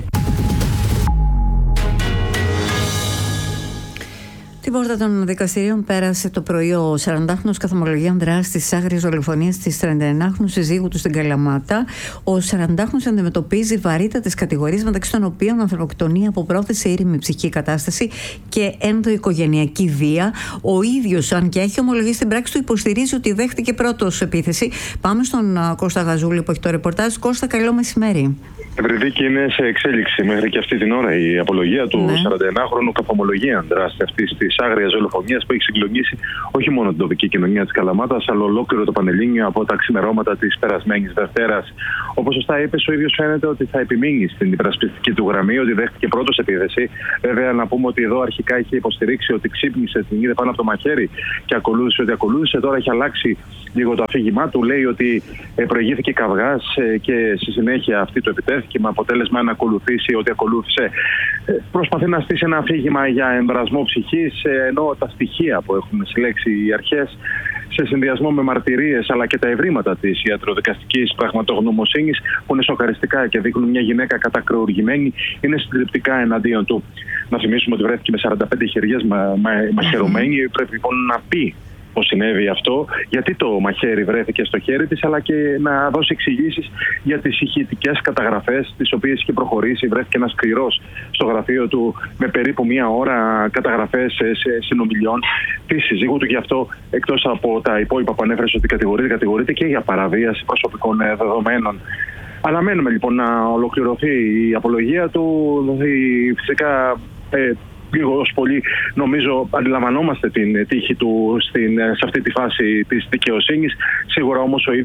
Την πόρτα των δικαστηρίων πέρασε το πρωί ο σαραντάχρονος καθομολογία δράσης της άγριας δολοφονίας της τριανταενάχρονου συζύγου του στην Καλαμάτα. Ο σαραντάχρονος αντιμετωπίζει βαρύτατες κατηγορίες, μεταξύ των οποίων ανθρωποκτονία από πρόθεση, ήρεμη ψυχική κατάσταση και ενδοοικογενειακή βία. Ο ίδιος, αν και έχει ομολογήσει στην πράξη του, υποστηρίζει ότι δέχτηκε πρώτος επίθεση. Πάμε στον Κώστα Γαζούλη που έχει το ρεπορτάζ. Κώστα, καλό μεσημέρι. Ευρυδίκη, είναι σε εξέλιξη μέχρι και αυτή την ώρα η απολογία του ναι. σαρανταενάχρονου καθομολογία δράση αυτή τη άγρια δολοφονία που έχει συγκλονίσει όχι μόνο την τοπική κοινωνία τη Καλαμάτας, αλλά ολόκληρο το Πανελλήνιο από τα ξημερώματα τη περασμένη Δευτέρα. Όπως σωστά είπε, ο ίδιος φαίνεται ότι θα επιμείνει στην υπερασπιστική του γραμμή, ότι δέχτηκε πρώτος επίθεση. Βέβαια, να πούμε ότι εδώ αρχικά είχε υποστηρίξει ότι ξύπνησε, την είδε πάνω από το μαχαίρι και ακολούθησε ότι ακολούθησε. Τώρα έχει αλλάξει λίγο το αφήγημά του. Λέει ότι προηγήθηκε καυγάς και στη συνέχεια αυτή του επιτέθηκε, με αποτέλεσμα να ακολουθήσει ότι ακολούθησε. Προσπαθεί να στήσει ένα αφήγημα για εμπρασμό ψυχής, ενώ τα στοιχεία που έχουν συλλέξει οι αρχές, σε συνδυασμό με μαρτυρίες αλλά και τα ευρήματα της ιατροδικαστικής πραγματογνωμοσύνης, που είναι σοκαριστικά και δείχνουν μια γυναίκα κατακρεουργημένη, είναι συντριπτικά εναντίον του. Να θυμίσουμε ότι βρέθηκε με σαράντα πέντε χεριές μα, μα, μαχαιρωμένη. Πρέπει λοιπόν να πει πώς συνέβη αυτό, γιατί το μαχαίρι βρέθηκε στο χέρι της, αλλά και να δώσει εξηγήσεις για τις ηχητικές καταγραφές τις οποίες είχε προχωρήσει. Βρέθηκε ένας σκληρός στο γραφείο του με περίπου μία ώρα καταγραφές συνομιλιών της συζύγου του. Γι' αυτό, εκτός από τα υπόλοιπα που ανέφερε ότι κατηγορείται, κατηγορείται και για παραβίαση προσωπικών δεδομένων. Αναμένουμε λοιπόν να ολοκληρωθεί η απολογία του. Φυσικά ε, λίγο ως πολύ νομίζω αντιλαμβανόμαστε την τύχη του στην, σε αυτή τη φάση της δικαιοσύνης. Σίγουρα όμως ο ίδιος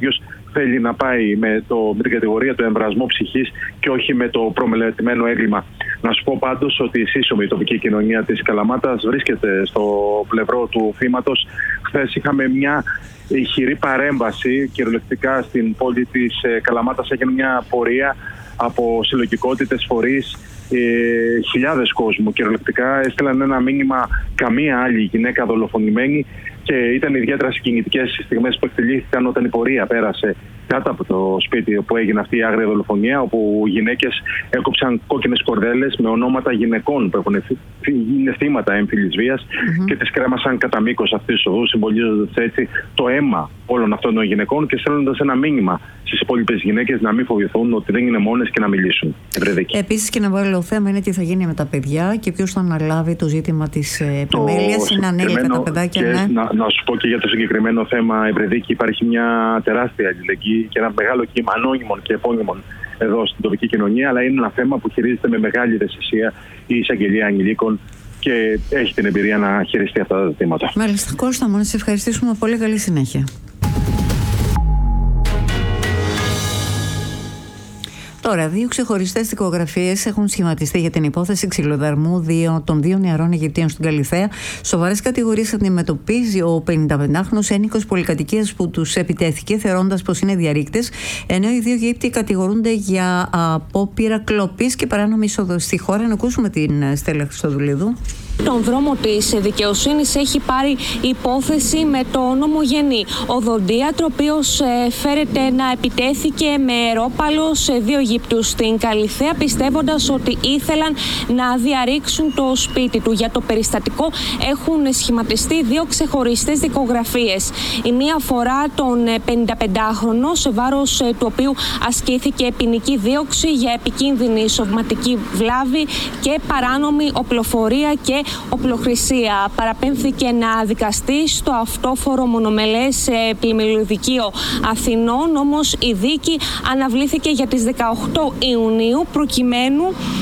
θέλει να πάει με, το, με την κατηγορία του εμβρασμού ψυχής και όχι με το προμελετημένο έγκλημα. Να σου πω πάντως ότι η σύσσωμη η τοπική κοινωνία της Καλαμάτας βρίσκεται στο πλευρό του θύματος. Χθες είχαμε μια ηχηρή παρέμβαση, κυριολεκτικά στην πόλη της Καλαμάτας έγινε μια πορεία από συλλογικότητες, φορείς, ε, χιλιάδες κόσμου. Κυριολεκτικά έστειλαν ένα μήνυμα, καμία άλλη γυναίκα δολοφονημένη, και ήταν ιδιαίτερα συγκινητικές οι στιγμές που εκτελήθηκαν όταν η πορεία πέρασε κάτω από το σπίτι όπου έγινε αυτή η άγρια δολοφονία, όπου γυναίκες έκοψαν κόκκινες κορδέλες με ονόματα γυναικών που έχουν γίνει θύματα έμφυλης βίας mm-hmm. και τις κρέμασαν κατά μήκος αυτής της οδού, συμβολίζοντας έτσι το αίμα όλων αυτών των γυναικών και στέλνοντας ένα μήνυμα στις υπόλοιπες γυναίκες να μην φοβηθούν, ότι δεν είναι μόνες και να μιλήσουν. Επίσης, και να βάλω θέμα είναι τι θα γίνει με τα παιδιά και ποιος θα αναλάβει το ζήτημα της επιμέλειας. Είναι ανέλικα τα παιδάκια, ναι. Να, να σου πω και για το συγκεκριμένο θέμα, Ευρεδίκη, υπάρχει μια τεράστια αλληλεγγύη και ένα μεγάλο κύμα ανώνυμων και επώνυμων εδώ στην τοπική κοινωνία, αλλά είναι ένα θέμα που χειρίζεται με μεγάλη ευαισθησία η εισαγγελία ανηλίκων και έχει την εμπειρία να χειριστεί αυτά τα ζητήματα. Μάλιστα, Κώστα μου, να σε ευχαριστήσουμε πολύ. Καλή συνέχεια. Τώρα, δύο ξεχωριστές δικογραφίες έχουν σχηματιστεί για την υπόθεση ξυλοδαρμού δύο, των δύο νεαρών Αιγυπτίων στην Καλιθέα. Σοβαρές κατηγορίες αντιμετωπίζει ο πενηνταπεντάχρονος ένοικος πολυκατοικίας που τους επιτέθηκε, θεωρώντας πως είναι διαρρήκτες, ενώ οι δύο Αιγύπτιοι κατηγορούνται για απόπειρα κλοπής και παράνομη είσοδο στη χώρα. Να ακούσουμε την Στέλλα Χριστοδουλίδου. Τον δρόμο της δικαιοσύνης έχει πάρει υπόθεση με το νομογενή οδοντίατρο, ο οποίος φέρεται να επιτέθηκε με ρόπαλο σε δύο Αιγύπτιους στην Καλιθέα, πιστεύοντας ότι ήθελαν να διαρρήξουν το σπίτι του. Για το περιστατικό έχουν σχηματιστεί δύο ξεχωριστές δικογραφίες. Η μία αφορά τον πενηνταπεντάχρονο, σε βάρος του οποίου ασκήθηκε ποινική δίωξη για επικίνδυνη σωματική βλάβη και παράνομη οπλοφορία και οπλοχρησία. Παραπέμφθηκε να δικαστεί στο αυτόφορο μονομελές πλημμυλοδικείο Αθηνών, όμως η δίκη αναβλήθηκε για τις δεκαοκτώ Ιουνίου προκειμένου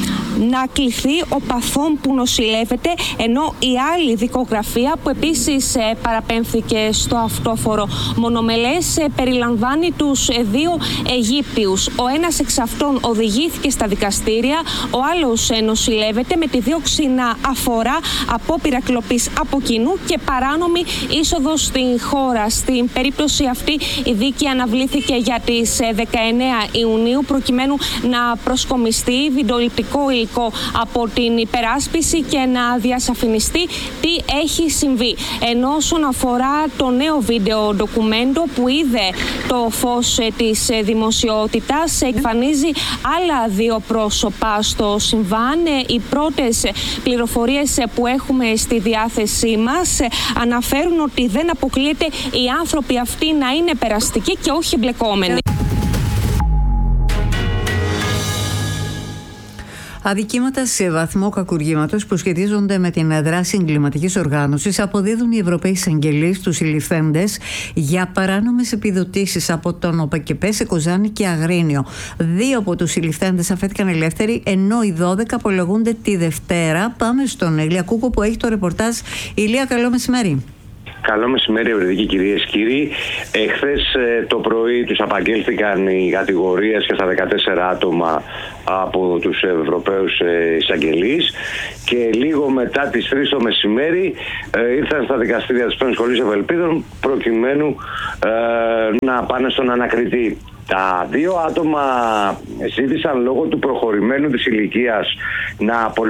να κληθεί ο παθών που νοσηλεύεται, ενώ η άλλη δικογραφία που επίσης παραπέμφθηκε στο αυτόφορο μονομελές περιλαμβάνει τους δύο Αιγύπτιους. Ο ένας εξ αυτών οδηγήθηκε στα δικαστήρια, ο άλλος νοσηλεύεται με τη δίωξη να αφορά απόπειρα κλοπής από κοινού και παράνομη είσοδο στην χώρα. Στην περίπτωση αυτή η δίκη αναβλήθηκε για τις δεκαεννέα Ιουνίου προκειμένου να προσκομιστεί βιντεοληπτικό υλικό από την υπεράσπιση και να διασαφινιστεί τι έχει συμβεί. Ενώ όσον αφορά το νέο βίντεο ντοκουμέντο που είδε το φως της δημοσιότητας, εμφανίζει άλλα δύο πρόσωπα στο συμβάν. Οι πρώτες πληροφορίες που έχουμε στη διάθεσή μας αναφέρουν ότι δεν αποκλείεται οι άνθρωποι αυτοί να είναι περαστικοί και όχι εμπλεκόμενοι. Αδικήματα σε βαθμό κακουργήματος που σχετίζονται με την δράση εγκληματικής οργάνωσης αποδίδουν οι Ευρωπαίοι εισαγγελείς στους συλληφθέντες για παράνομες επιδοτήσεις από τον ΟΠΑΚΕΠΕ σε Κοζάνη και Αγρίνιο. Δύο από τους συλληφθέντες αφέθηκαν ελεύθεροι, ενώ οι δώδεκα απολογούνται τη Δευτέρα. Πάμε στον Ηλία Κούκο που έχει το ρεπορτάζ. Ηλία, καλό μεσημέρι. Καλό μεσημέρι, Ευρεδίκη, κυρίες και κύριοι. Εχθές ε, το πρωί τους απαγγέλθηκαν οι κατηγορίες και στα δεκατέσσερα άτομα από τους Ευρωπαίους ε, εισαγγελείς και λίγο μετά τις τρεις το μεσημέρι ε, ήρθαν στα δικαστήρια της Πέμπτης Σχολής Ευελπίδων προκειμένου ε, να πάνε στον ανακριτή. Τα δύο άτομα ζήτησαν λόγω του προχωρημένου της ηλικίας να